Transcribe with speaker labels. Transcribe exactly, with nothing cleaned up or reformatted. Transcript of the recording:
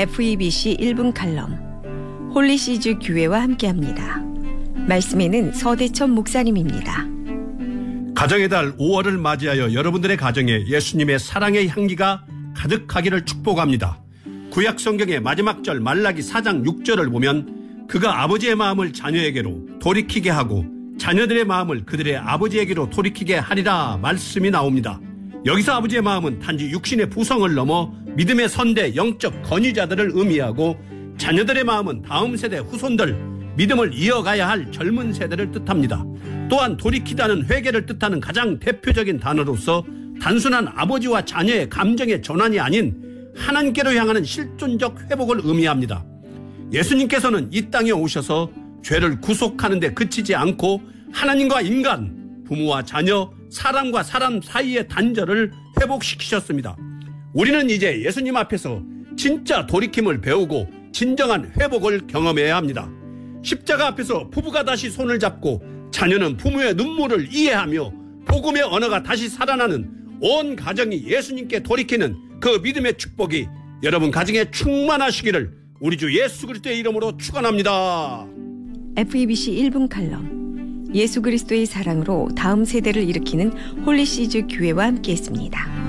Speaker 1: 에프이비씨 일 분 칼럼 홀리시즈 교회와 함께합니다. 말씀에는 서대천 목사님입니다.
Speaker 2: 가정의 달 오월을 맞이하여 여러분들의 가정에 예수님의 사랑의 향기가 가득하기를 축복합니다. 구약 성경의 마지막 절 말라기 사 장 육 절을 보면 그가 아버지의 마음을 자녀에게로 돌이키게 하고 자녀들의 마음을 그들의 아버지에게로 돌이키게 하리라 말씀이 나옵니다. 여기서 아버지의 마음은 단지 육신의 부성을 넘어 믿음의 선대 영적 건의자들을 의미하고 자녀들의 마음은 다음 세대 후손들 믿음을 이어가야 할 젊은 세대를 뜻합니다. 또한 돌이키다는 회개를 뜻하는 가장 대표적인 단어로서 단순한 아버지와 자녀의 감정의 전환이 아닌 하나님께로 향하는 실존적 회복을 의미합니다. 예수님께서는 이 땅에 오셔서 죄를 구속하는 데 그치지 않고 하나님과 인간, 부모와 자녀, 사람과 사람 사이의 단절을 회복시키셨습니다. 우리는 이제 예수님 앞에서 진짜 돌이킴을 배우고 진정한 회복을 경험해야 합니다. 십자가 앞에서 부부가 다시 손을 잡고 자녀는 부모의 눈물을 이해하며 복음의 언어가 다시 살아나는 온 가정이 예수님께 돌이키는 그 믿음의 축복이 여러분 가정에 충만하시기를 우리 주 예수 그리스도의 이름으로 축원합니다.
Speaker 1: 에프이비씨 일 분 칼럼 예수 그리스도의 사랑으로 다음 세대를 일으키는 홀리시즈 교회와 함께했습니다.